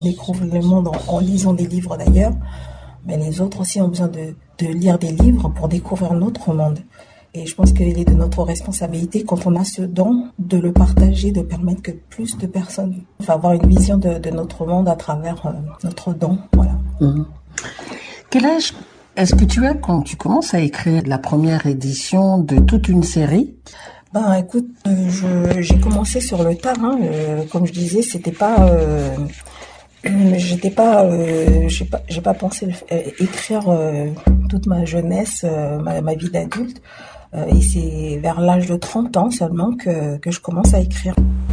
découvre le monde en lisant des livres d'ailleurs, mais les autres aussi ont besoin de lire des livres pour découvrir notre monde. Et je pense qu'il est de notre responsabilité, quand on a ce don, de le partager, de permettre que plus de personnes enfin, avoir une vision de notre monde à travers notre don. Voilà. Mmh. Quel âge est-ce que tu as quand tu commences à écrire la première édition de toute une série? Ben écoute, j'ai commencé sur le tard, hein, comme je disais, c'était pas j'ai pas pensé écrire toute ma jeunesse, ma vie d'adulte. Et c'est vers l'âge de 30 ans seulement que je commence à écrire.